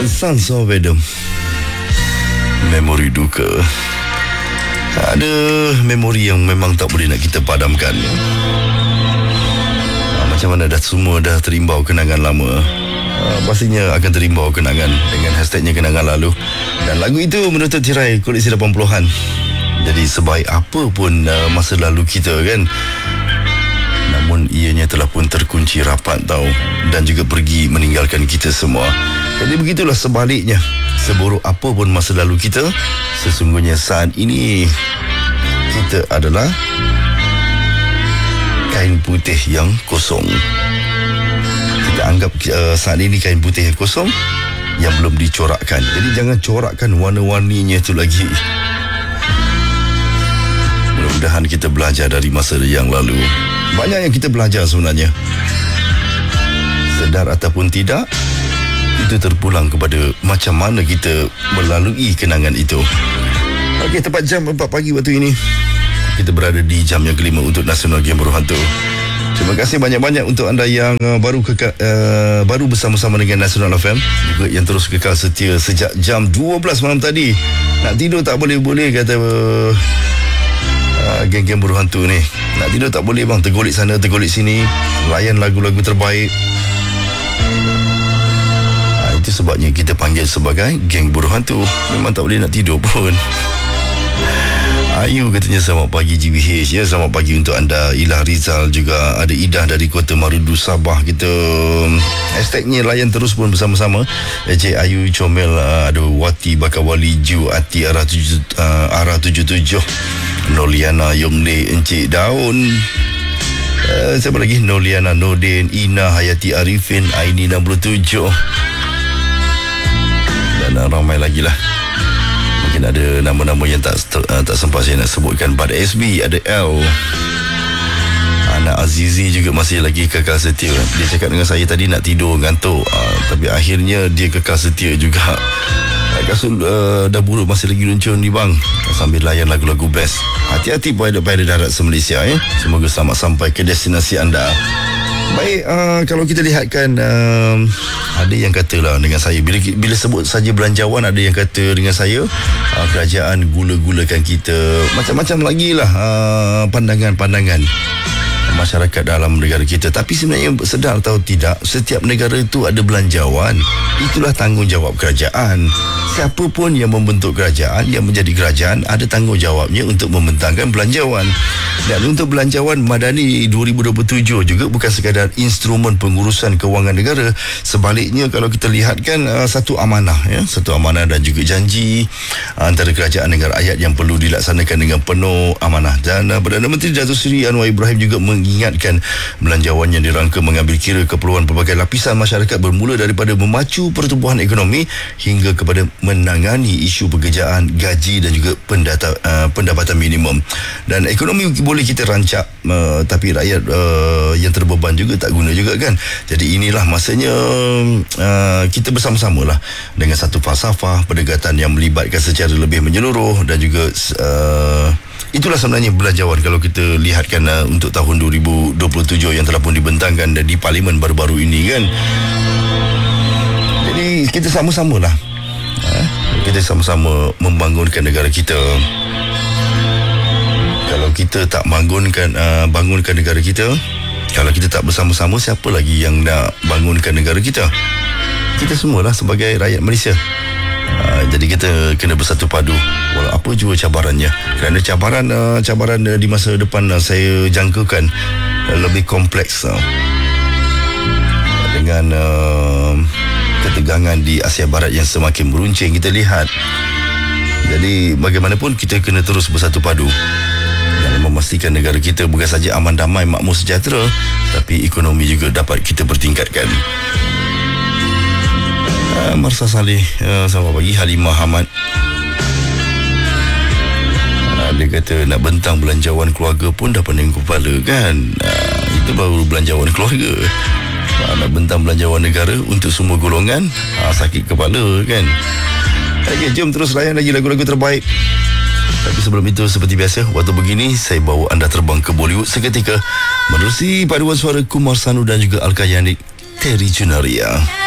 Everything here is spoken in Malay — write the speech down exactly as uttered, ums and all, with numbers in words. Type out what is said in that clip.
Sons of Adam. Memori duka. Ada memori yang memang tak boleh nak kita padamkan. Macam mana dah semua dah terimbau kenangan lama. Pastinya akan terimbau kenangan dengan hashtagnya kenangan lalu. Dan lagu itu menutup tirai koleksi lapan puluhan. Jadi sebaik apa pun masa lalu kita kan, namun ianya telah pun terkunci rapat tau, dan juga pergi meninggalkan kita semua. Jadi begitulah sebaliknya. Seburuk apa pun masa lalu kita, sesungguhnya saat ini kita adalah kain putih yang kosong. Kita anggap uh, saat ini kain putih yang kosong yang belum dicorakkan. Jadi jangan corakkan warna-warninya itu lagi. Mudah-mudahan kita belajar dari masa yang lalu. Banyak yang kita belajar sebenarnya. Sedar ataupun tidak, itu terpulang kepada macam mana kita melalui kenangan itu. Okey, tepat jam empat pagi waktu ini, kita berada di jam yang kelima untuk Nasional Game Berhantu. Terima kasih banyak-banyak untuk anda yang uh, baru kekal, uh, baru bersama-sama dengan Nasional F M, juga yang terus kekal setia sejak jam dua belas malam tadi. Nak tidur tak boleh-boleh kata uh, uh, geng-geng berhantu ni. Nak tidur tak boleh bang, tergolik sana tergolik sini, layan lagu-lagu terbaik. Uh, itu sebabnya kita panggil sebagai geng berhantu. Memang tak boleh nak tidur pun. Ayu katanya selamat pagi G B H ya, selamat pagi untuk anda. Ilah Rizal juga ada, Idah dari Kota Marudu Sabah. Kita hashtagnya layan terus pun bersama-sama. Encik Ayu Comel, ada Wati Bakawali Ju Ati arah tujuh uh, arah tujuh tujuh, Noliana Yomle, Encik Daun, uh, siapa lagi, Noliana Nordin, Ina Hayati Arifin, Aini enam puluh tujuh, dan uh, ramai lagi lah. Mungkin ada nama-nama yang tak uh, tak sempat saya nak sebutkan. Pada S B ada L, anak Azizi juga masih lagi kekal setia. Dia cakap dengan saya tadi nak tidur, ngantuk, uh, tapi akhirnya dia kekal setia juga. uh, Kasut uh, dah buruk masih lagi luncur ni bang, sambil layan lagu-lagu best. Hati-hati pilot-pilot darat se-Malaysia ya. Semoga selamat sampai ke destinasi anda. Baik, uh, kalau kita lihatkan, uh, ada yang katalah dengan saya, bila bila sebut saja belanjawan, ada yang kata dengan saya, uh, kerajaan gula-gulakan kita. Macam-macam lagi lah uh, pandangan-pandangan masyarakat dalam negara kita. Tapi sebenarnya sedar atau tidak, setiap negara itu ada belanjawan. Itulah tanggungjawab kerajaan. Siapa pun yang membentuk kerajaan, yang menjadi kerajaan, ada tanggungjawabnya untuk membentangkan belanjawan. Dan untuk belanjawan Madani dua ribu dua puluh tujuh juga bukan sekadar instrumen pengurusan kewangan negara. Sebaliknya kalau kita lihatkan, uh, satu amanah ya, satu amanah dan juga janji uh, antara kerajaan dengan rakyat yang perlu dilaksanakan dengan penuh amanah. Dan uh, Perdana Menteri Datuk Seri Anwar Ibrahim juga mengingatkan belanjawan yang dirangka mengambil kira keperluan pelbagai lapisan masyarakat, bermula daripada memacu pertumbuhan ekonomi hingga kepada menangani isu pekerjaan, gaji dan juga pendata, uh, pendapatan minimum. Dan ekonomi boleh kita rancak, uh, tapi rakyat uh, yang terbeban juga tak guna juga kan. Jadi inilah masanya uh, kita bersama-sama lah dengan satu falsafah pendekatan yang melibatkan secara lebih menyeluruh. Dan juga uh, itulah sebenarnya belanjawan kalau kita lihatkan uh, untuk tahun dua ribu dua puluh tujuh yang telah pun dibentangkan di Parlimen baru-baru ini kan. Jadi kita sama-sama lah, uh, kita sama-sama membangunkan negara kita. Kalau kita tak bangunkan uh, bangunkan negara kita, kalau kita tak bersama-sama, siapa lagi yang nak bangunkan negara kita? Kita semualah sebagai rakyat Malaysia. Uh, jadi kita kena bersatu padu walau apa jua cabarannya. Kerana cabaran uh, cabaran uh, di masa depan uh, saya jangkakan uh, lebih kompleks uh, dengan uh, ketegangan di Asia Barat yang semakin meruncing kita lihat. Jadi bagaimanapun kita kena terus bersatu padu dalam memastikan negara kita bukan saja aman damai makmur sejahtera, tapi ekonomi juga dapat kita bertingkatkan. uh, Marsa Saleh, uh, selamat pagi. Halimah Ahmad, uh, dia kata nak bentang belanjawan keluarga pun dah pening kepala kan. uh, Itu baru belanjawan keluarga. uh, Nak bentang belanjawan negara untuk semua golongan, uh, sakit kepala kan. Okey, jom terus layan lagi lagu-lagu terbaik. Tapi sebelum itu, seperti biasa, waktu begini saya bawa anda terbang ke Bollywood seketika menerusi paduan suara Kumar Sanu dan juga Alka Yanik, Terry Junaria.